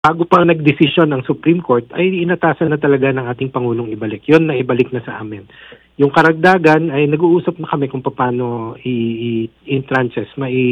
bago pa nagdesisyon ng Supreme Court, ay inatasan na talaga ng ating Pangulong ibalik. Yun na ibalik na sa amin. Yung karagdagan ay nag-uusap na kami kung paano in tranches,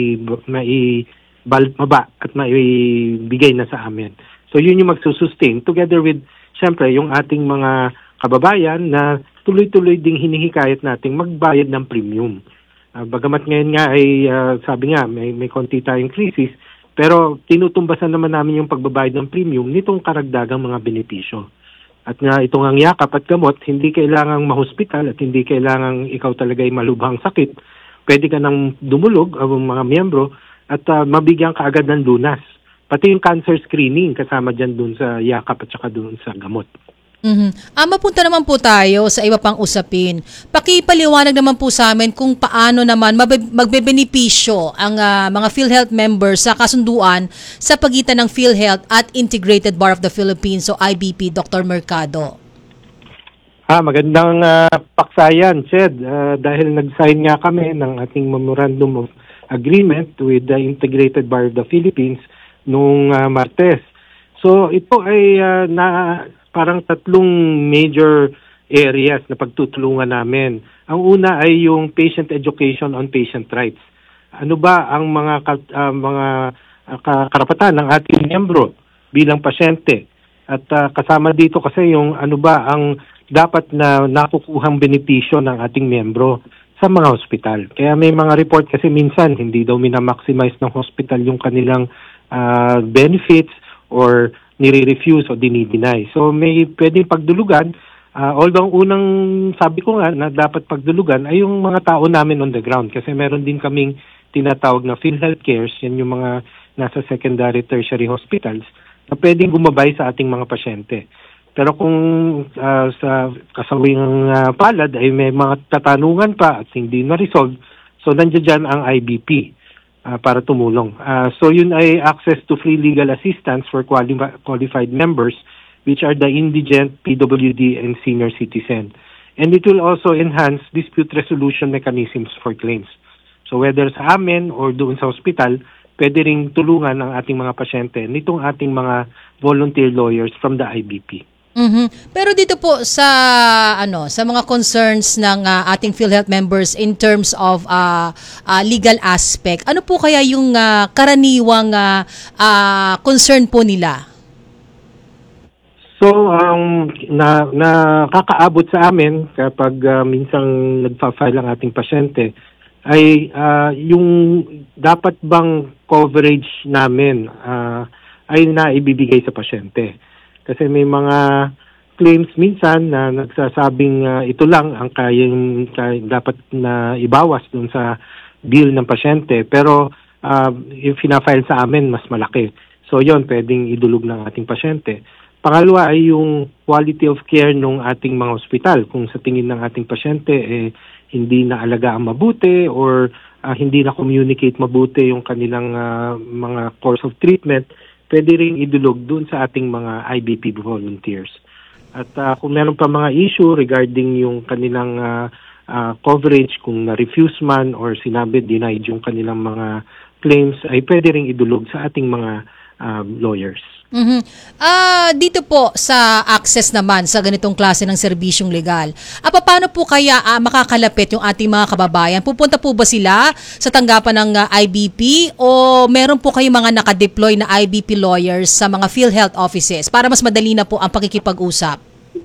maba at maibigay na sa amin. So yun yung magsusustain together with, syempre, yung ating mga kababayan na tuloy-tuloy ding hinihikayat nating magbayad ng premium. Bagamat ngayon nga ay sabi nga may konti tayong krisis, pero tinutumbasan naman namin yung pagbabayad ng premium nitong karagdagang mga benepisyo. At nga itong ang yakap at gamot, hindi kailangang mahospital at hindi kailangang ikaw talaga ay malubhang sakit. Pwede ka nang dumulog ang mga miyembro at mabigyan ka agad ng lunas. Pati yung cancer screening kasama dyan dun sa yakap at saka dun sa gamot. Mapunta naman po tayo sa iba pang usapin. Pakipaliwanag naman po sa amin kung paano naman magbebenepisyo ang mga PhilHealth members sa kasunduan sa pagitan ng PhilHealth at Integrated Bar of the Philippines o IBP, Dr. Mercado. Magandang paksayan, Ched. Dahil nag-sign nga kami ng ating Memorandum of Agreement with the Integrated Bar of the Philippines noong Martes. So ito ay parang tatlong major areas na pagtutulungan namin. Ang una ay yung patient education on patient rights. Ano ba ang mga karapatan ng ating miyembro bilang pasyente? At kasama dito kasi yung ano ba ang dapat na nakukuhang benepisyo ng ating miyembro sa mga hospital. Kaya may mga report kasi minsan hindi daw minamaximize ng hospital yung kanilang benefits or nire-refuse o dinideny. So may pwedeng pagdulugan, although unang sabi ko nga na dapat pagdulugan ay yung mga tao namin on the ground kasi meron din kaming tinatawag na PhilHealth Cares, yan yung mga nasa secondary, tertiary hospitals na pwedeng gumabay sa ating mga pasyente. Pero kung sa kasawing palad ay may mga katanungan pa at hindi na-resolve, so nandiyan dyan ang IBP. Para tumulong. So yun ay access to free legal assistance for qualified members which are the indigent, PWD, and senior citizen. And it will also enhance dispute resolution mechanisms for claims. So whether sa amin or doon sa hospital, pwede ring tulungan ang ating mga pasyente nitong ating mga volunteer lawyers from the IBP. Pero dito po sa sa mga concerns ng ating PhilHealth members in terms of legal aspect, ano po kaya yung karaniwang concern po nila? So nakakaabot sa amin kapag minsang nagfa-file ang ating pasyente ay yung dapat bang coverage namin ay naibibigay sa pasyente. Kasi may mga claims minsan na nagsasabing ito lang ang dapat na ibawas dun sa bill ng pasyente. Pero yung fina-file sa amin, mas malaki. So yon pwedeng idulog ng ating pasyente. Pangalawa ay yung quality of care ng ating mga ospital. Kung sa tingin ng ating pasyente, hindi na alagaan mabuti or hindi na communicate mabuti yung kanilang mga course of treatment, pwede rin idulog dun sa ating mga IBP volunteers. At kung meron pa mga issue regarding yung kanilang coverage, kung na-refuse man or sinabi denied yung kanilang mga claims, ay pwede rin idulog sa ating mga lawyers. Dito po sa access naman sa ganitong klase ng serbisyong legal, paano po kaya makakalapit yung ating mga kababayan? Pupunta po ba sila sa tanggapan ng IBP o meron po kayo mga nakadeploy na IBP lawyers sa mga PhilHealth offices para mas madali na po ang pakikipag-usap?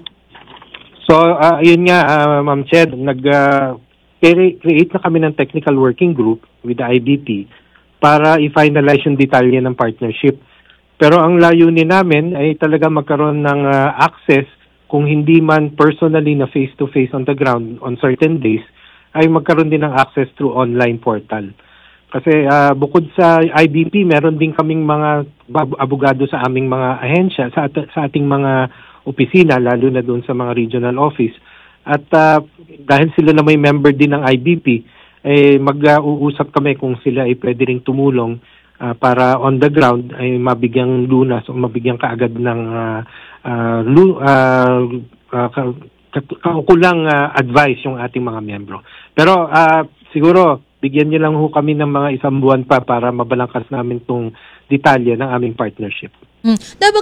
So, yun nga, Ma'am Ched, nag-create na kami ng technical working group with the IBP para i-finalize yung detalye ng partnership. Pero ang layunin namin ay talaga magkaroon ng access, kung hindi man personally na face-to-face on the ground on certain days, ay magkaroon din ng access through online portal. Kasi bukod sa IBP, meron din kaming mga abogado sa aming mga ahensya, sa ating mga opisina, lalo na doon sa mga regional office. At dahil sila na may member din ng IBP, mag-uusap kami kung sila ay pwede ring tumulong para on the ground ay mabigyang lunas o mabigyang kaagad ng kaukulang advice yung ating mga miyembro. Pero siguro bigyan niyo lang ho kami ng mga isang buwan pa para mabalangkas namin tong detalye ng aming partnership. Mm.